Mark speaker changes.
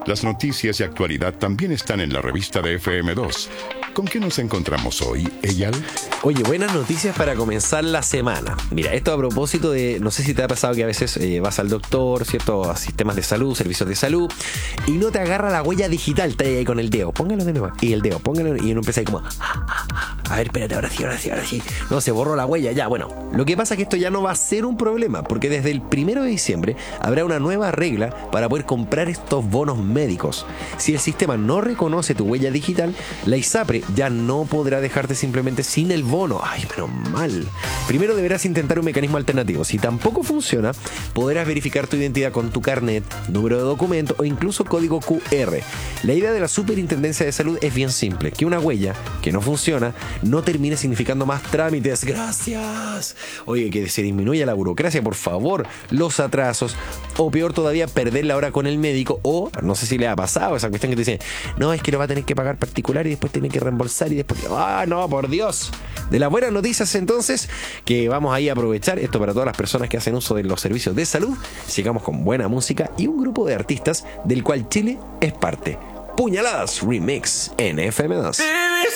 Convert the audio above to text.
Speaker 1: Las noticias y actualidad también están en la revista de FM2. ¿Con qué nos encontramos hoy, Eyal?
Speaker 2: Oye, buenas noticias para comenzar la semana. Mira, esto a propósito de, no sé si te ha pasado que a veces vas al doctor, ¿cierto? A sistemas de salud, servicios de salud, y no te agarra la huella digital, está ahí con el dedo, póngalo de nuevo, y el dedo, póngalo, y uno empieza ahí como, a ver, espérate, ahora sí. No, se borró la huella, ya, bueno. Lo que pasa es que esto ya no va a ser un problema, porque desde el 1 de diciembre habrá una nueva regla para poder comprar estos bonos médicos. Si el sistema no reconoce tu huella digital, la ISAPRE ya no podrá dejarte simplemente sin el bono. Ay, pero mal. Primero deberás intentar un mecanismo alternativo. Si tampoco funciona, podrás verificar tu identidad con tu carnet, número de documento o incluso código QR. La idea de la Superintendencia de Salud es bien simple: que una huella que no funciona no termine significando más trámites. Gracias. Oye, que se disminuya la burocracia, por favor, los atrasos, o peor todavía, perder la hora con el médico, o no sé si le ha pasado esa cuestión que te dicen, no, es que lo va a tener que pagar particular y después tiene que reembolsar y después, no, por Dios. De las buenas noticias entonces, que vamos ahí a aprovechar esto para todas las personas que hacen uso de los servicios de salud. Llegamos con buena música y un grupo de artistas del cual Chile es parte. Puñaladas Remix en FM2.